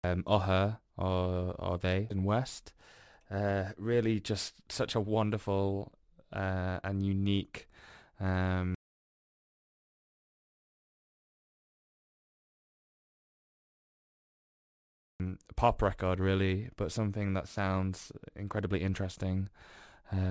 or her, or they in West. Really just such a wonderful and unique um, pop record, really, but something that sounds incredibly interesting.